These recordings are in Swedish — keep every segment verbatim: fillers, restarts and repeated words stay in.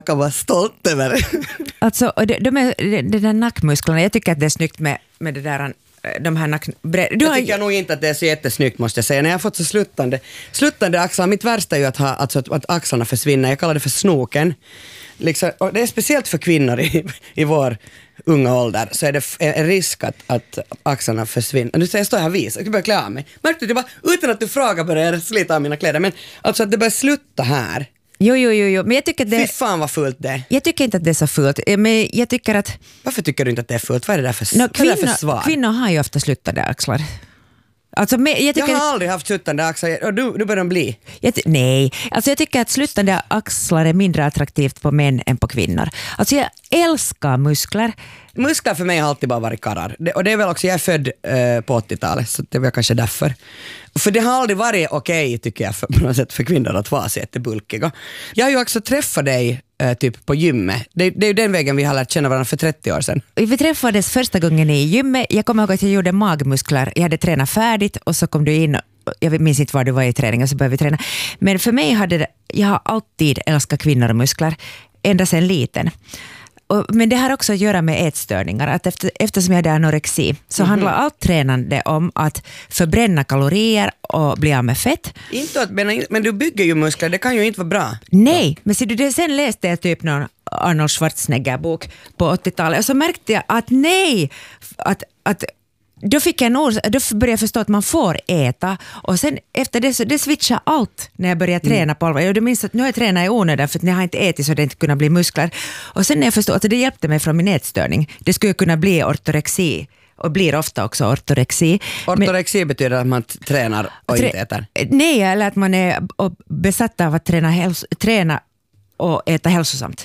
kan vara stolt över. Alltså, de, de, är, de, de där nackmusklerna, jag tycker att det är snyggt med, med det där, de här nack... Du jag har... tycker nog inte att det är så jättesnyggt, måste jag säga. När jag har fått så sluttande, sluttande axlar, mitt värsta är ju att, ha, alltså, att, att axlarna försvinner. Jag kallar det för snoken. Liksom, och det är speciellt för kvinnor i, i vår unga ålder, så är det en risk att, att axlarna försvinner. Nu jag står här och visar, jag kan börja klä av mig. Märkte du bara, utan att du frågar börjar jag slita av mina kläder, men alltså att det börjar slutta här. Jo, jo, jo, jo. Men jag tycker att det... Fy fan vad fult det är. Jag tycker inte att det är så fult, men jag tycker att... Varför tycker du inte att det är fult? Vad är det där för, no, kvinnor, för svar? Kvinnor har ju ofta sluttade axlar. Alltså, men jag, tycker jag har aldrig haft sluttande axlar, och du, du börjar de bli. Jag ty- nej, alltså jag tycker att sluttande axlar är mindre attraktivt på män än på kvinnor. Alltså jag älskar muskler. Muskler för mig har alltid bara varit karrar. Det, och det är väl också, jag är född eh, på åttiotalet, så det är väl kanske därför. För det har aldrig varit okej, okay, tycker jag, för, på något sätt för kvinnor att vara så jättebulkiga. Jag har ju också träffat dig eh, typ på gymmet. Det, det är ju den vägen vi har lärt känna varandra för trettio år sedan. Vi träffades första gången i gymmet. Jag kommer ihåg att jag gjorde magmuskler. Jag hade tränat färdigt och så kom du in. Jag minns inte var du var i träningen, så började vi träna. Men för mig hade det, jag har alltid älskat kvinnor och muskler, ända sedan liten. Och, men det har också att göra med ätstörningar. Att efter, eftersom jag hade anorexi så mm-hmm. handlar allt tränande om att förbränna kalorier och bli av med fett. Inte att, men, men du bygger ju muskler, det kan ju inte vara bra. Nej, men ser du det, sen läste jag typ någon Arnold Schwarzenegger-bok på åttiotalet och så märkte jag att nej, att, att då fick jag nog, då började jag förstå att man får äta, och sen efter det så det switchade allt när jag började träna mm. på allvar. Jag minns att nu har jag tränat i onödan för att jag har inte ätit så det inte kunnat bli muskler. Och sen när jag förstod att det hjälpte mig från min ätstörning, det skulle kunna bli ortorexi, och blir ofta också ortorexi. Ortorexi Men, betyder att man tränar och trä, inte äter? Nej, eller att man är besatt av att träna, häls, träna och äta hälsosamt.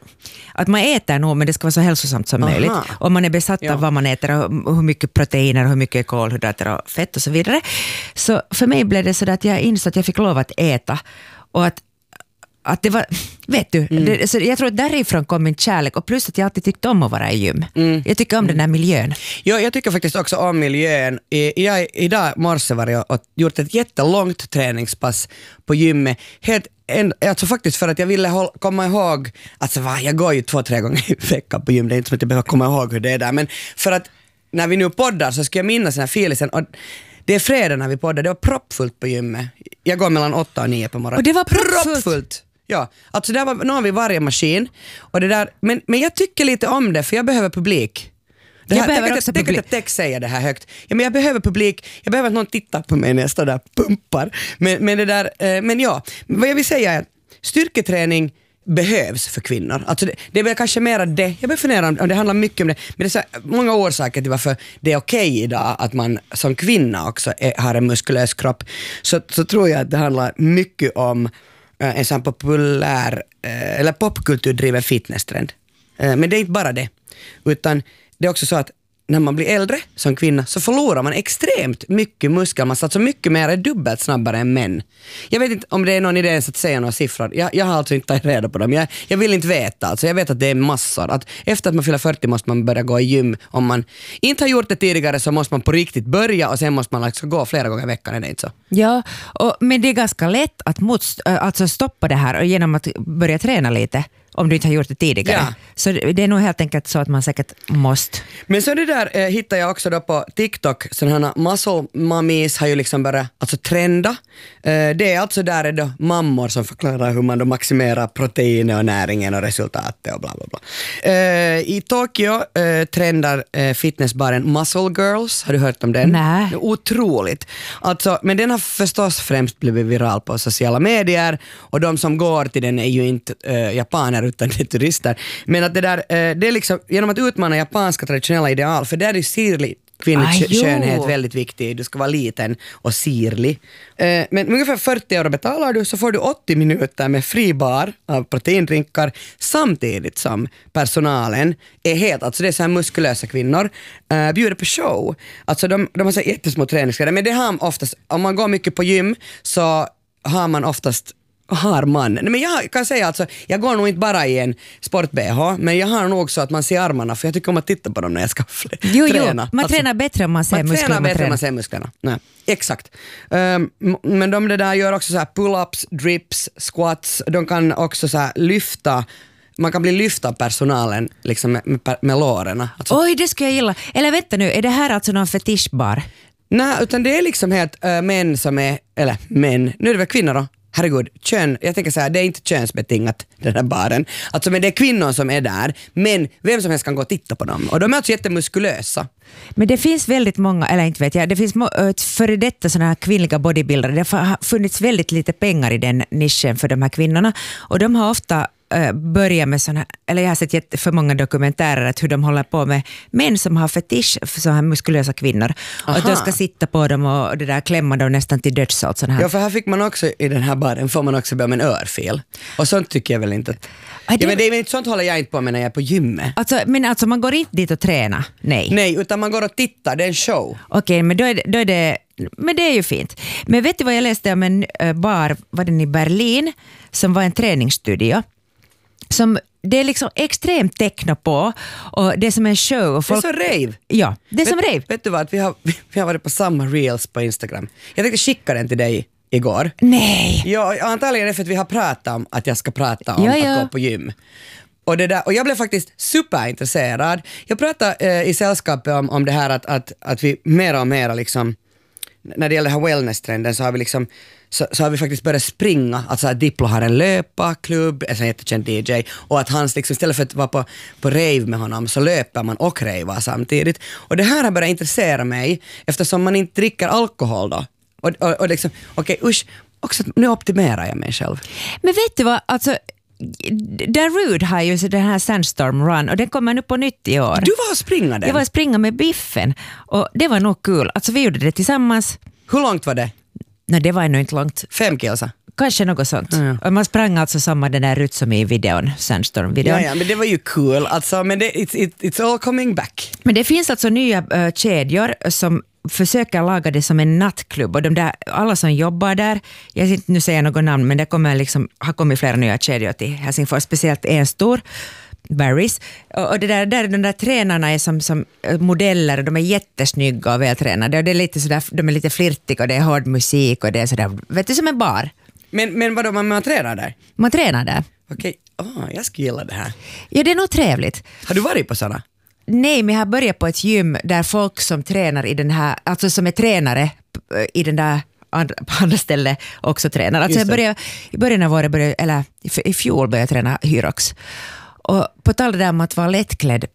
Att man äter nog, men det ska vara så hälsosamt som Aha. möjligt. Och man är besatt ja. av vad man äter och hur mycket proteiner, hur mycket kolhydrater och fett och så vidare. Så för mig blev det så att jag insåg att jag fick lov att äta. Och att, att det var, vet du, mm. det, så jag tror att därifrån kom min kärlek. Och plus att jag alltid tyckte om att vara i gym. Mm. Jag tycker om mm. den här miljön. Ja, jag tycker faktiskt också om miljön. I, jag, idag morse var jag och gjort ett jättelångt träningspass på gymmet. Helt En, alltså faktiskt för att jag ville hålla, komma ihåg, alltså va, jag går ju två, tre gånger i veckan på gym, det är inte som att jag behöver komma ihåg hur det är där, men för att när vi nu poddar så ska jag minnas den här filisen, och det är fredag när vi poddar, det var proppfullt på gymmet. Jag går mellan åtta och nio på morgonen. Och det var proppfullt? proppfullt. Ja, alltså där var, nu har vi varje maskin, och det där, men, men jag tycker lite om det, för jag behöver publik. Det här, jag behöver också publik. Tänk att Tex säger det här högt. Ja, men jag behöver publik. Jag behöver att någon tittar på mig när jag står där och pumpar. Men, men, det där, eh, men ja, vad jag vill säga är att styrketräning behövs för kvinnor. Alltså det, det är väl kanske mer det. Jag behöver fundera om det handlar mycket om det. Men det är så här, många orsaker till varför det är okej idag att man som kvinna också är, har en muskulös kropp. Så, så tror jag att det handlar mycket om eh, en sån populär eh, eller popkulturdriven fitnesstrend. Eh, men det är inte bara det. Utan det är också så att när man blir äldre som kvinna så förlorar man extremt mycket muskelmassa, alltså mycket mer, är dubbelt snabbare än män. Jag vet inte om det är någon idé att säga några siffror. Jag, jag har alltså inte tagit reda på dem. Jag, jag vill inte veta. Alltså jag vet att det är massor. Att efter att man fyller fyrtio måste man börja gå i gym. Om man inte har gjort det tidigare så måste man på riktigt börja, och sen måste man liksom gå flera gånger i veckan. Är det inte så? Ja, och, men det är ganska lätt att motst- alltså stoppa det här genom att börja träna lite. Om du inte har gjort det tidigare. Ja. Så det är nog helt enkelt så att man säkert måste. Men så det där eh, hittar jag också då på TikTok. Sådana här muscle mummies har ju liksom börjat alltså trenda. Eh, det är alltså där är då mammor som förklarar hur man då maximerar proteinet och näringen och resultatet och bla bla bla. Eh, I Tokyo eh, trendar eh, fitnessbaren Muscle Girls. Har du hört om den? Nej. Otroligt. Alltså, men den har förstås främst blivit viral på sociala medier, och de som går till den är ju inte eh, japaner utan det är turister. Men att det där, eh, det är liksom genom att utmana japanska traditionella ideal, för där är sirlig kvinnlig skönhet väldigt viktig. Du ska vara liten och sirlig. Eh, men ungefär fyrtio euro betalar du, så får du åttio minuter med fri bar av proteindrinkar, samtidigt som personalen är helt, alltså det är så här muskulösa kvinnor, eh, bjuder på show. Alltså de, de har så jättesmå träningskläder, men det har oftast, om man går mycket på gym så har man oftast har man. Men jag kan säga alltså, jag går nog inte bara i en sport-B H, men jag har nog också att man ser armarna, för jag tycker om att titta på dem när jag ska fl- jo, träna. Jo, man alltså, tränar bättre om man ser man musklerna. Man tränar bättre om man ser musklerna. Nej, exakt. Um, men de det där gör också så här pull-ups, drips, squats. De kan också så här lyfta man kan bli lyft av personalen liksom med, med, med lårena. Alltså, oj, det skulle jag gilla. Eller vänta nu, är det här alltså någon fetischbar? Nej, utan det är liksom helt äh, män som är, eller män, nu är det väl kvinnor då? Herregud, kön, jag tänker så här, det är inte könsbetingat den här baren. Alltså men det är kvinnor som är där, men vem som helst kan gå och titta på dem. Och de är alltså jättemuskulösa. Men det finns väldigt många, eller inte vet jag, det finns före detta sådana här kvinnliga bodybuildare. Det har funnits väldigt lite pengar i den nischen för de här kvinnorna. Och de har ofta börja med såna, eller jag har sett jätte för många dokumentärer att hur de håller på med män som har fetisch för så här muskulösa kvinnor. Aha. Och att de ska sitta på dem och det där klämma dem nästan till döds. Här. Ja, för här fick man också i den här baren får man också be om en örfil. Och sånt tycker jag väl inte. Att, ja, det, ja, men det är inte sånt håller jag inte på med när jag är på gymmet. Alltså, men alltså man går inte dit och tränar? Nej. Nej, utan man går och tittar, det är en show. Okej, okay, men då är, det, då är det men det är ju fint. Men vet du vad jag läste om en bar, var den i Berlin, som var en träningsstudio. Som det är liksom extremt techno på och det är som en show. Och folk, det är som rave. Ja, det är vet, som rave. Vet du vad, vi har, vi har varit på samma reels på Instagram. Jag tänkte skicka den till dig igår. Nej. Ja, antagligen är det för att vi har pratat om att jag ska prata om ja, ja. att gå på gym. Och, det där, och jag blev faktiskt superintresserad. Jag pratade eh, i sällskapet om, om det här att, att, att vi mer och mer liksom, när det gäller den här wellness-trenden så har vi liksom Så, så har vi faktiskt börjat springa, alltså att Diplo har en löparklubb, en jättekänd D J, och att hans liksom, istället för att vara på, på rave med honom så löper man och ravar samtidigt. Och det här har börjat intressera mig eftersom man inte dricker alkohol då. Och, och, och liksom, okej okay, usch, också nu optimerar jag mig själv. Men vet du vad, alltså Darude har ju den här Sandstorm Run och den kommer nu på nytt i år. Du var och springa den? Jag var och springa med Biffen och det var nog kul. Alltså vi gjorde det tillsammans. Hur långt var det? Nej, det var ännu inte långt. Fem kilsa? Kanske något sånt. Mm. Och man sprang alltså samma den där rutt som i videon, Sandstorm-videon. Ja, ja, men det var ju cool. Alltså, men det, it's, it, it's all coming back. Men det finns alltså nya uh, kedjor som försöker laga det som en nattklubb och de där, alla som jobbar där, jag ska inte nu säga något namn, men det kommer liksom, har kommit flera nya kedjor till Helsingfors, speciellt en stor, Barry's. Och det där, där de där tränarna är som, som modeller och de är jättesnygga och vältränade och det är lite sådär, de är lite flirtiga och det är hård musik och det är sådär, vet du, som en bar. Men, men vadå, man, man tränar där? Man tränar där. Okej, oh, jag ska gilla det här. Ja, det är nog trevligt. Har du varit på sådana? Nej, men jag har börjat på ett gym där folk som tränar i den här, alltså som är tränare i den där andra, på andra ställen också tränar. Alltså jag började, i början av året, började, eller i fjol började jag träna Hyrox. Och på tal det där om att vara lättklädd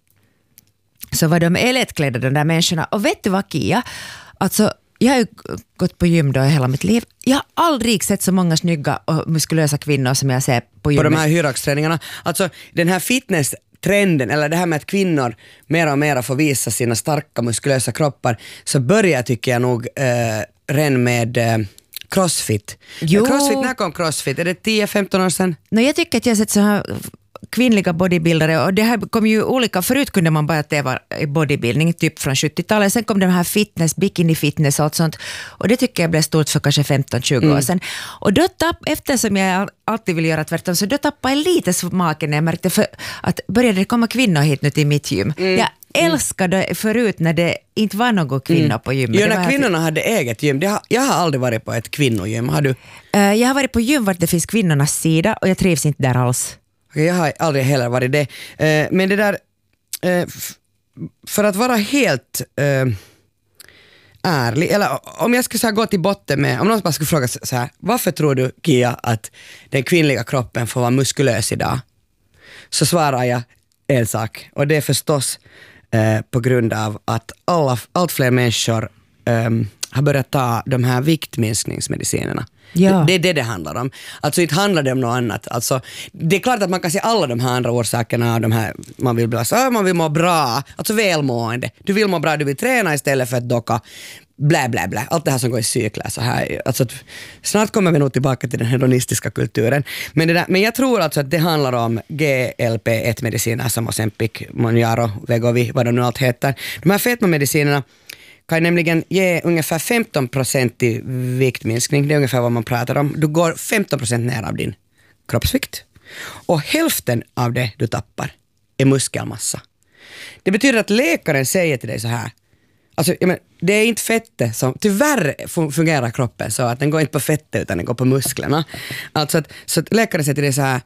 så var de lättklädda de där människorna. Och vet du vad, Kia? Alltså jag har ju gått på gym då i hela mitt liv. Jag har aldrig sett så många snygga och muskulösa kvinnor som jag ser på gymmet. På de här Hyrox-träningarna. Alltså den här fitness trenden, eller det här med att kvinnor mer och mer får visa sina starka muskulösa kroppar, så börjar tycker jag nog eh, redan med eh, crossfit. Jo. Crossfit, när kom crossfit? Är det tio femton år sedan? No, jag tycker att jag har sett så här kvinnliga bodybuildare och det här kom ju olika, förut kunde man bara tävla i bodybuilding typ från sjuttiotalet, sen kom den här fitness, bikini fitness och allt sånt och det tycker jag blev stort för kanske femton tjugo mm. år sedan. Och då tapp, eftersom jag alltid vill göra tvärtom, så då tappade jag lite smaken när jag märkte för att började det komma kvinnor hit nu till mitt gym. Mm. Jag älskade förut när det inte var någon kvinnor mm. på gymmet. Jo, när kvinnorna att... hade eget gym. Har, jag har aldrig varit på ett kvinnogym, har du? Uh, jag har varit på gym vart det finns kvinnornas sida och jag trivs inte där alls. Jag har aldrig heller varit det. Uh, men det där, uh, f- för att vara helt uh, ärlig, eller om jag skulle så här, gå till botten med, om någon bara skulle fråga så här, varför tror du, Kia, att den kvinnliga kroppen får vara muskulös idag? Så svarar jag en sak, och det är förstås uh, på grund av att alla, allt fler människor um, har börjat ta de här viktminskningsmedicinerna. Ja. Det, det är det det handlar om. Alltså inte handlar det om något annat. Alltså, det är klart att man kan se alla de här andra orsakerna. De här, man vill bli så, man vill må bra. Alltså välmående. Du vill må bra, du vill träna istället för att docka. Blä, blä, blä. Allt det här som går i cykler. Så här. Alltså, snart kommer vi nog tillbaka till den hedonistiska kulturen. Men, det där, men jag tror alltså att det handlar om G L P ett mediciner som Ozempic, Mounjaro, Wegovy, vad de nu allt heter. De här fetmamedicinerna kan nämligen ge ungefär femton procent i viktminskning. Det är ungefär vad man pratar om. Du går femton procent ner av din kroppsvikt. Och hälften av det du tappar är muskelmassa. Det betyder att läkaren säger till dig så här. Alltså, jag menar, det är inte fettet som... Tyvärr fungerar kroppen så att den går inte på fettet utan den går på musklerna. Alltså att, så att läkaren säger till dig så här.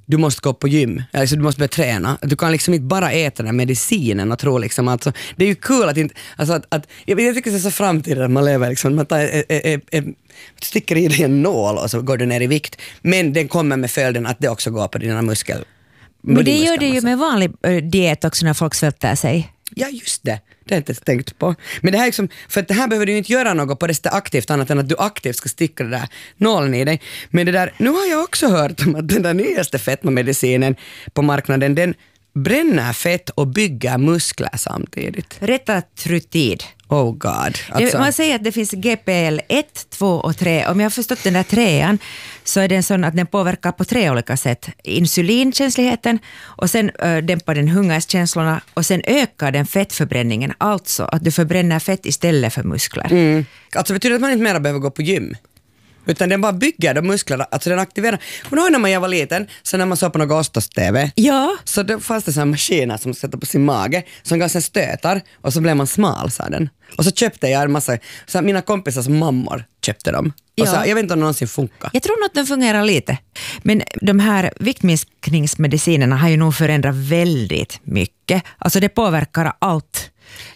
du måste gå på gym, alltså du måste börja träna. Du kan liksom inte bara äta den medicinen och tro liksom alltså, det är ju kul att inte, alltså att, att jag, jag tycker det är så framtiden att man lever liksom, man tar, ä, ä, ä, sticker i dig en nål och så går du ner i vikt, men den kommer med följden att det också går på dina muskler. Men det gör det ju med vanlig diet också när folk svälter sig. Ja, just det. Det har jag inte tänkt på. Men det här är liksom, för att det här behöver du ju inte göra något på det där aktivt annat än att du aktivt ska sticka det där nålen i dig. Men det där, nu har jag också hört om att den där nyaste fetmamedicinen på marknaden, den bränner fett och bygger muskler samtidigt. Retatrutid. Oh god. Alltså. Man säger att det finns G P L ett, två och tre. Om jag har förstått den där trean så är den sån att den påverkar på tre olika sätt. Insulinkänsligheten och sen äh, dämpar den hungerskänslorna och sen ökar den fettförbränningen. Alltså att du förbränner fett istället för muskler. Mm. Alltså betyder det att man inte mer behöver gå på gym? Utan den bara bygger de musklerna, alltså den aktiverar. Och då när man var liten, så när man såg på något Ostos-T V, ja. så då fanns det sådana maskiner som sätter på sin mage, som gav sig stötar, och så blev man smal, sa den. Och så köpte jag en massa, så mina kompisars mammor köpte dem. Och så, jag vet inte om det någonsin funkar. Jag tror nog att den fungerar lite. Men de här viktminskningsmedicinerna har ju nog förändrat väldigt mycket. Alltså det påverkar allt.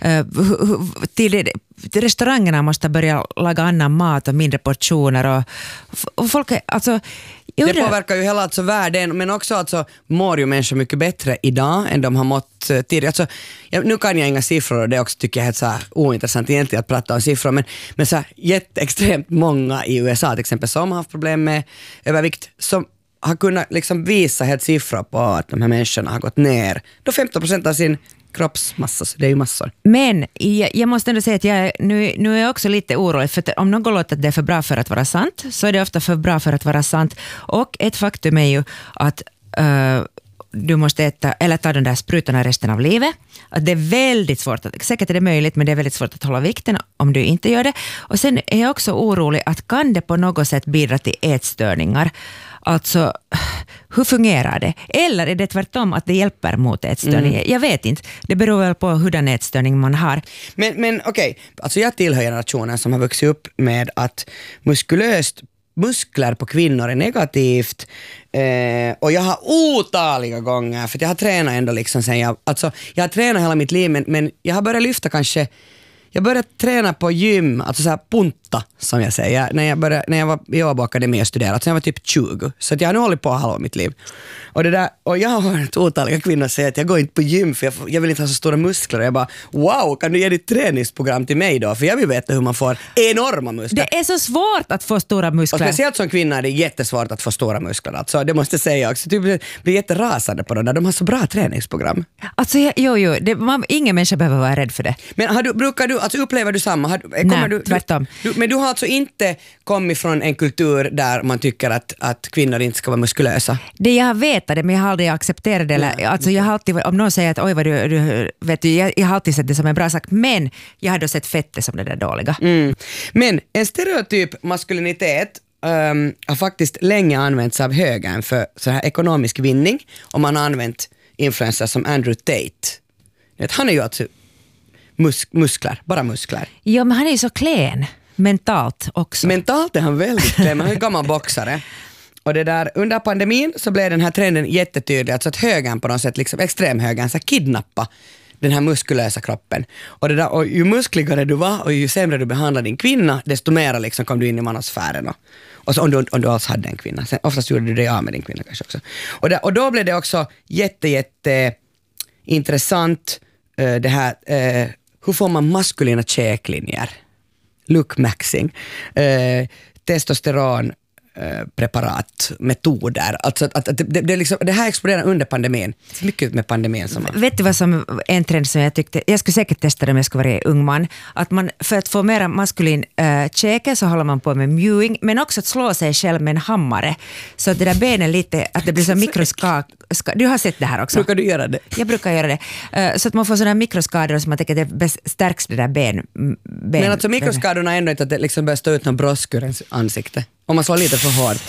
Uh, till, till restaurangerna måste börja laga annan mat och mindre portioner och, och folk är, alltså, det påverkar ju hela alltså världen, men också alltså mår ju människor mycket bättre idag än de har mått tidigare. Alltså, jag, nu kan jag inga siffror och det också tycker jag är helt så här ointressant egentligen att prata om siffror, men, men så här, jätteextremt många i U S A till exempel som har haft problem med övervikt, som har kunnat liksom visa helt siffror på att de här människorna har gått ner då femton procent av sin kroppsmassa, så det är ju massor. Men jag, jag måste ändå säga att jag, nu, nu är jag också lite orolig, för att om någon låter att det är för bra för att vara sant, så är det ofta för bra för att vara sant. Och ett faktum är ju att uh, du måste äta, eller ta de där sprutorna resten av livet. Att det är väldigt svårt, att, säkert är det möjligt, men det är väldigt svårt att hålla vikten om du inte gör det. Och sen är jag också orolig att kan det på något sätt bidra till ätstörningar? Alltså, hur fungerar det? Eller är det tvärtom att det hjälper mot ätstörning? Mm. Jag vet inte. Det beror väl på hurdan ätstörning man har. Men, men okej, okay. Alltså jag tillhör generationen som har vuxit upp med att muskulöst muskler på kvinnor är negativt. Eh, och jag har otaliga gånger, för jag har tränat ändå liksom sen jag, alltså jag har tränat hela mitt liv, men, men jag har börjat lyfta kanske. Jag började träna på gym, alltså så här punta som jag säger, när jag, började, när jag var i Åbo Akademi och studerade, alltså jag var typ tjugo. Så att jag har nu hållit på halva mitt liv. Och, det där, och jag har hört otaliga kvinnor säga att jag går inte på gym för jag, jag vill inte ha så stora muskler. Och jag bara, wow, kan du ge ditt träningsprogram till mig då? För jag vill veta hur man får enorma muskler. Det är så svårt att få stora muskler. Och speciellt som kvinna är det jättesvårt att få stora muskler. Alltså, det måste jag säga också. Du blir, blir jätterasande på dem där. De har så bra träningsprogram. Alltså, jo, jo. Det, man, ingen människa behöver vara rädd för det. Men har du, brukar du, alltså upplever du samma? Har, kommer Nej, du, tvärtom. Du, men du har alltså inte kommit från en kultur där man tycker att, att kvinnor inte ska vara muskulösa? Det jag vet det, men jag har aldrig accepterat det. Eller, alltså jag har alltid, om någon säger att oj vad du, du vet du, jag, jag har alltid sett det som en bra sak, men jag har då sett fettet som det där dåliga. Mm. Men en stereotyp maskulinitet um, har faktiskt länge använts av högern för så här ekonomisk vinning, och man har använt influencers som Andrew Tate. Han är ju alltså mus- muskler, bara muskler. Ja, men han är ju så klen. Mentalt också. Mentalt är han väldigt klen, han är en gammal boxare. Och det där, under pandemin så blev den här trenden jättetydlig, alltså att högern på något sätt, liksom extremhögern, så kidnappa den här muskulösa kroppen. Och, det där, och ju muskligare du var och ju sämre du behandlade din kvinna, desto mer liksom kom du in i manosfären. Och, och så om du, om du alls hade en kvinna. Sen, oftast gjorde du det av med din kvinna kanske också. Och, det, och då blev det också jätte, jätte intressant uh, det här, uh, hur får man maskulina käklinjer? Lookmaxing, uh, testosteron, preparat, metoder. Alltså att, att det, det, liksom, det här exploderar under pandemin. Mycket med pandemin som man... Vet du vad som en trend som jag tyckte, jag skulle säkert testa det om jag skulle vara ung man, att man för att få mer maskulin äh, käke så håller man på med mewing, men också att slå sig själv med en hammare. Så att det där benen lite, att det blir så mikroskak. Du har sett det här också? Brukar du göra det? Jag brukar göra det. Uh, så att man får sådana mikroskador som man tänker att det stärks det där ben. ben men alltså mikroskadorna är ändå inte att det liksom börjar stå ut någon broskurens ansikte. Om man slår lite för hårt.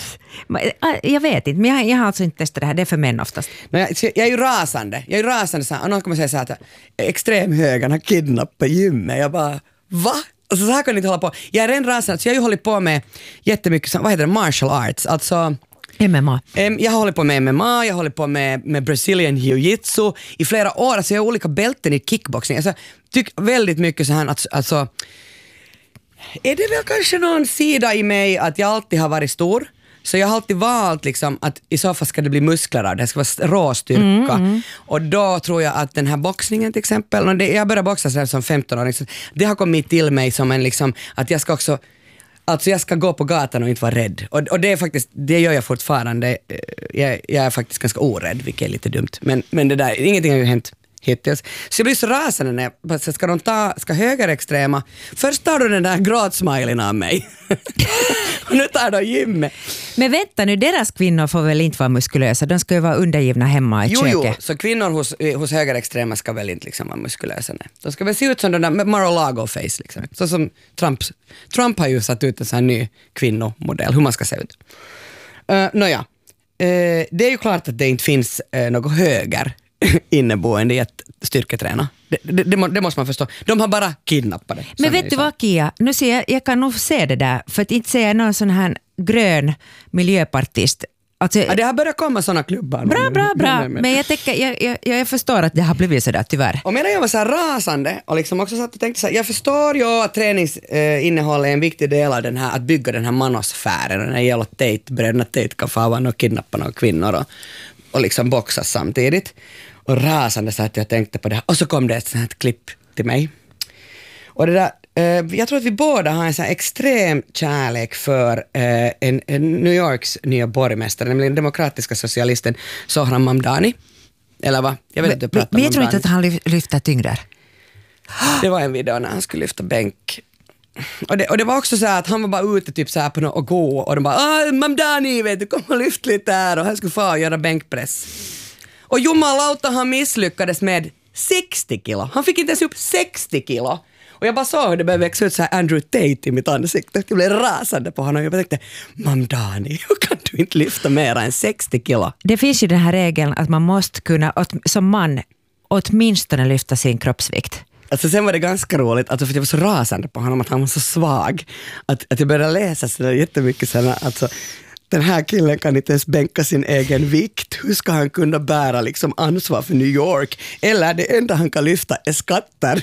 Jag vet inte, men jag, jag har alltså inte testat det här. Det är för män oftast. No, jag, jag är ju rasande. Jag är ju rasande så här. Någon kommer säga så här att extremhögern har kidnappat gymmet. Jag bara, va? Alltså så här kan ni inte hålla på. Jag är redan rasande. Så jag har ju hållit på med jättemycket, vad heter det, martial arts. Alltså M M A. Jag håller på med M M A, jag håller på med, med Brazilian Jiu-Jitsu i flera år. Alltså jag har olika bälten i kickboxing. Alltså, tycker väldigt mycket så här att, alltså, är det väl kanske någon sida i mig att jag alltid har varit stor? Så jag har alltid valt liksom att i så fall ska det bli muskler av det, ska vara rå styrka. Mm, mm. Och då tror jag att den här boxningen till exempel, och det, jag började boxa redan som femton-åring, så det har kommit till mig som en liksom, att jag ska också, alltså jag ska gå på gatan och inte vara rädd. Och, och det är faktiskt, det gör jag fortfarande. Jag, jag är faktiskt ganska orädd, vilket är lite dumt. Men, men det där, ingenting har ju hänt hittills. Så jag blir så rasande när jag, ska de ta, ska högerextrema, först tar du den där gråtsmilen av mig. Och nu tar de gymmet. Men vänta nu, deras kvinnor får väl inte vara muskulösa, de ska ju vara undergivna hemma i jo, köket. Jo, så kvinnor hos, hos högerextrema ska väl inte liksom vara muskulösa. Nej. De ska väl se ut som den där Mar-a-Lago-face. Liksom. Så som Trump, Trump har ju satt ut en sån här ny kvinnomodell, hur man ska se ut. Uh, Nåja, uh, det är ju klart att det inte finns uh, något höger inneboende i att styrketräna. Det, det, det, det måste man förstå. De har bara kidnappat det. Men vet du vad, Kia? Nu ser jag, jag kan nog se det där, för att inte säga någon sån här grön miljöpartist. Alltså, ja, det har börjat komma såna klubbar. Bra, bra, bra. Men jag, tänker, jag, jag, jag förstår att det har blivit sådär, tyvärr. Och medan jag var så här rasande och liksom också satt och tänkte så här, jag förstår ju att träningsinnehåll är en viktig del av den här, att bygga den här manosfären, den här jävla Tate, bröderna Tate kan få och kidnappa några kvinnor och och liksom boxas samtidigt. Och rasande så att jag tänkte på det här. Och så kom det ett sånt här klipp till mig. Och det där, eh, jag tror att vi båda har en sån här extrem kärlek för eh, en, en New Yorks nya borgmästare, nämligen demokratiska socialisten Zohran Mamdani. Eller vad? Jag vet inte prata om Men jag tror inte att han lyfter tyngder. Det var en video när han skulle lyfta bänk. Och det, och det var också så här att han var bara ute typ så här på något och gå och de bara ah, Mamdani, vet du, kom och lyft lite här och han skulle få göra bänkpress. Och jumalauta, han misslyckades med sextio kilo. Han fick inte ens upp sextio kilo. Och jag bara såg hur det började växa ut så här Andrew Tate i mitt ansikte. Jag blev rasande på honom och jag tänkte, Mamdani, hur kan du inte lyfta mer än sextio kilo? Det finns ju den här regeln att man måste kunna som man åtminstone lyfta sin kroppsvikt. Alltså sen var det ganska roligt, alltså för jag var så rasande på honom att han var så svag. Att, att jag började läsa så där jättemycket sådana, alltså den här killen kan inte ens bänka sin egen vikt. Hur ska han kunna bära liksom ansvar för New York? Eller det enda han kan lyfta är skatter.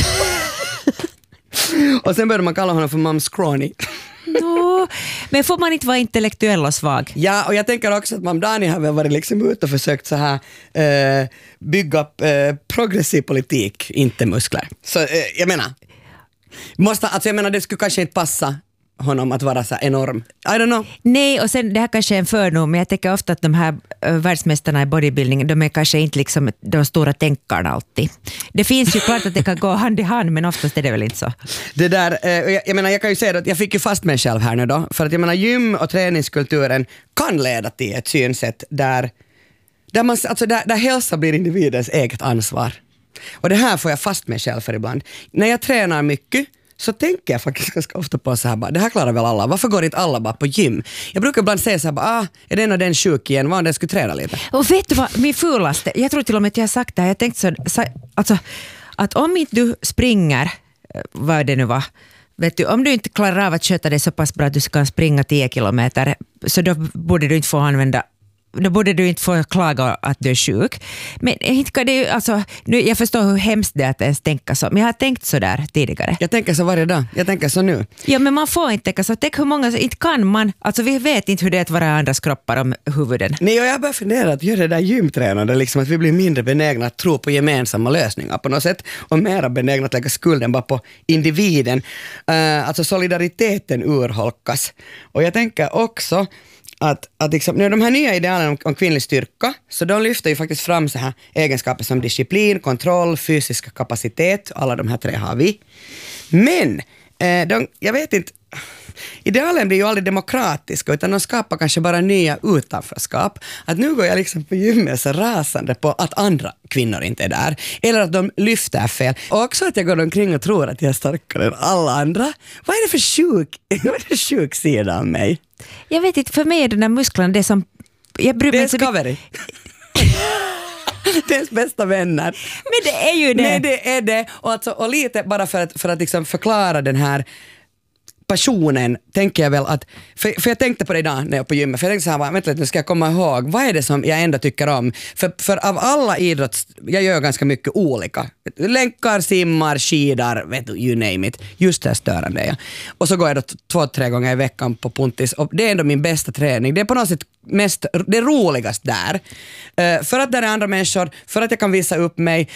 Och sen började man kalla honom för Mom Scrawny. No, men får man inte vara intellektuell och svag? Ja, och jag tänker också att Mamdani har väl varit liksom ute och försökt så här eh, bygga upp eh, progressiv politik, inte muskler. Så eh, jag menar, måste, alltså jag menar det skulle kanske inte passa honom att vara så enorm. I don't know. Nej, och sen det här kanske är en fördom, men jag tänker ofta att de här uh, världsmästarna i bodybuilding, de är kanske inte liksom de stora tänkarna alltid. Det finns ju klart att det kan gå hand i hand, men oftast är det väl inte så. Det där, uh, jag, jag menar jag kan ju säga att jag fick ju fast mig själv här nu då, för att jag menar gym och träningskulturen kan leda till ett synsätt där, där, man, alltså där, där hälsa blir individens eget ansvar. Och det här får jag fast mig själv för ibland. När jag tränar mycket så tänker jag faktiskt ganska ofta på så här bara, det här klarar väl alla. Varför går inte alla bara på gym? Jag brukar ibland säga så här bara, ah, är den och den sjuk igen? Vad om den skulle träna lite? Och vet du vad, min fulaste, jag tror till och med att jag har sagt det här, jag tänkte så, så alltså, att om inte du springer, vad det nu var, vet du, om du inte klarar av att sköta det så pass bra att du ska springa tio kilometer, så då borde du inte få använda då borde du inte få klaga att du är sjuk. Men inte det, alltså, nu, jag förstår hur hemskt det är att ens tänka så, men jag har tänkt så där tidigare. Jag tänker så varje dag, jag tänker så nu. Ja, men man får inte tänka så. Tänk hur många, inte kan man, alltså vi vet inte hur det är att vara andras kroppar om huvuden. Nej, och jag bara funderar att göra det där gymtränande, liksom att vi blir mindre benägna att tro på gemensamma lösningar på något sätt och mera benägna att lägga skulden bara på individen. Uh, alltså solidariteten urholkas. Och jag tänker också att, att liksom, nu de här nya idealen om, om kvinnlig styrka, så de lyfter ju faktiskt fram så här egenskaper som disciplin, kontroll, fysisk kapacitet, alla de här tre har vi. Men eh, de, jag vet inte, idealen blir ju aldrig demokratiska, utan de skapar kanske bara nya utanförskap. Att nu går jag liksom på gymmet så rasande på att andra kvinnor inte är där, eller att de lyfter fel. Och också att jag går omkring och tror att jag är starkare än alla andra. Vad är det för sjuk, vad är det för sjuk sida av mig? Jag vet inte, för mig är den där musklerna det som... Jag bryr mig det är skaveri. Det är ens bästa vänner. Men det är ju det. Nej, det är det. Och, alltså, och lite bara för att, för att liksom förklara den här passionen tänker jag väl att, för, för jag tänkte på det idag när jag var på gymmet, för jag tänkte så här, vänta lite, nu ska jag komma ihåg, vad är det som jag ändå tycker om? För, för av alla idrotts, jag gör ganska mycket olika. Länkar, simmar, skidar, vet du, you name it. Just det här störande jag. Och så går jag då två, tre gånger i veckan på Puntis och det är ändå min bästa träning. Det är på något sätt mest, det är roligast där. Uh, för att där är andra människor, för att jag kan visa upp mig